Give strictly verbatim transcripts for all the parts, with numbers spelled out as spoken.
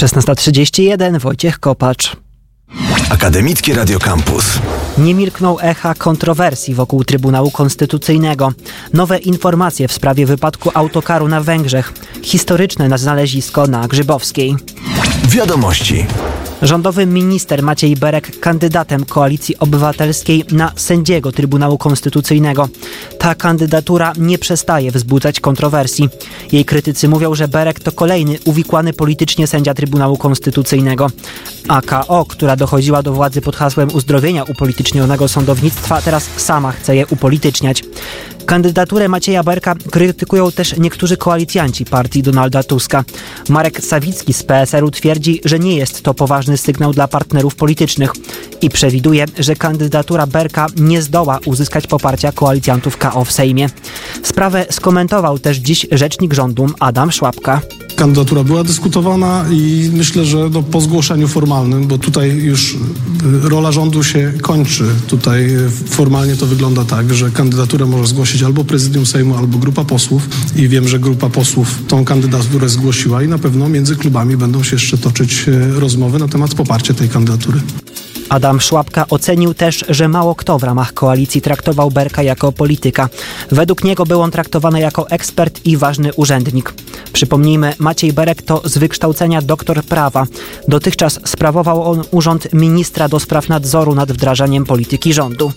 szesnasta trzydzieści jeden, Wojciech Kopacz. Akademickie Radio Campus. Nie milkną echa kontrowersji wokół Trybunału Konstytucyjnego. Nowe informacje w sprawie wypadku autokaru na Węgrzech. Historyczne znalezisko na Grzybowskiej. Wiadomości. Rządowy minister Maciej Berek kandydatem Koalicji Obywatelskiej na sędziego Trybunału Konstytucyjnego. Ta kandydatura nie przestaje wzbudzać kontrowersji. Jej krytycy mówią, że Berek to kolejny uwikłany politycznie sędzia Trybunału Konstytucyjnego. A K O, która dochodziła do władzy pod hasłem uzdrowienia upolitycznionego sądownictwa, teraz sama chce je upolityczniać. Kandydaturę Macieja Berka krytykują też niektórzy koalicjanci partii Donalda Tuska. Marek Sawicki z P S L u twierdzi, że nie jest to poważny sygnał dla partnerów politycznych i przewiduje, że kandydatura Berka nie zdoła uzyskać poparcia koalicjantów K O w Sejmie. Sprawę skomentował też dziś rzecznik rządu Adam Szłapka. Kandydatura była dyskutowana i myślę, że no, po zgłoszeniu formalnym, bo tutaj już rola rządu się kończy. Tutaj formalnie to wygląda tak, że kandydaturę może zgłosić albo prezydium Sejmu, albo grupa posłów i wiem, że grupa posłów tą kandydaturę zgłosiła i na pewno między klubami będą się jeszcze toczyć rozmowy na temat poparcia tej kandydatury. Adam Szłapka ocenił też, że mało kto w ramach koalicji traktował Berka jako polityka. Według niego był on traktowany jako ekspert i ważny urzędnik. Przypomnijmy, Maciej Berek to z wykształcenia doktor prawa. Dotychczas sprawował on urząd ministra do spraw nadzoru nad wdrażaniem polityki rządu.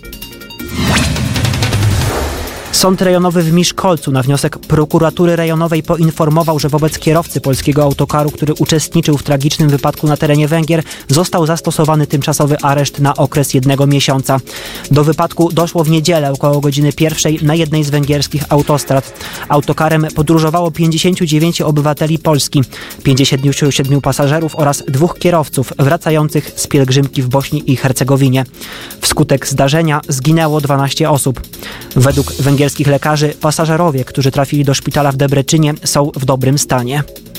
Sąd rejonowy w Miszkolcu na wniosek prokuratury rejonowej poinformował, że wobec kierowcy polskiego autokaru, który uczestniczył w tragicznym wypadku na terenie Węgier, został zastosowany tymczasowy areszt na okres jednego miesiąca. Do wypadku doszło w niedzielę około godziny pierwszej na jednej z węgierskich autostrad. Autokarem podróżowało pięćdziesięciu dziewięciu obywateli Polski, pięćdziesięciu siedmiu pasażerów oraz dwóch kierowców wracających z pielgrzymki w Bośni i Hercegowinie. Wskutek zdarzenia zginęło dwanaście osób. Według węgierskich lekarzy pasażerowie, którzy trafili do szpitala w Debreczynie, są w dobrym stanie.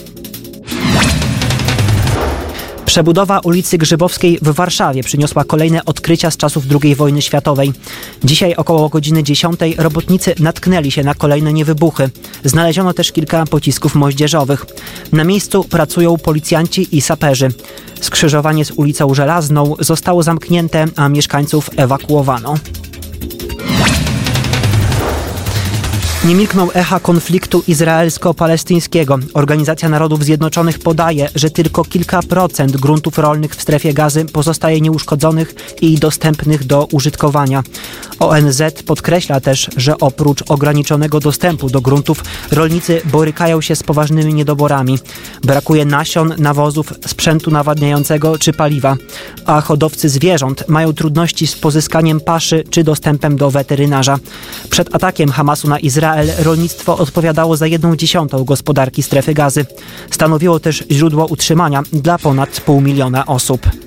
Przebudowa ulicy Grzybowskiej w Warszawie przyniosła kolejne odkrycia z czasów drugiej wojny światowej. Dzisiaj około godziny dziesiątej robotnicy natknęli się na kolejne niewybuchy. Znaleziono też kilka pocisków moździerzowych. Na miejscu pracują policjanci i saperzy. Skrzyżowanie z ulicą Żelazną zostało zamknięte, a mieszkańców ewakuowano. Nie milkną echa konfliktu izraelsko-palestyńskiego. Organizacja Narodów Zjednoczonych podaje, że tylko kilka procent gruntów rolnych w strefie Gazy pozostaje nieuszkodzonych i dostępnych do użytkowania. O N Z podkreśla też, że oprócz ograniczonego dostępu do gruntów rolnicy borykają się z poważnymi niedoborami. Brakuje nasion, nawozów, sprzętu nawadniającego czy paliwa, a hodowcy zwierząt mają trudności z pozyskaniem paszy czy dostępem do weterynarza. Przed atakiem Hamasu na Izrael rolnictwo odpowiadało za jedną dziesiątą gospodarki strefy Gazy. Stanowiło też źródło utrzymania dla ponad pół miliona osób.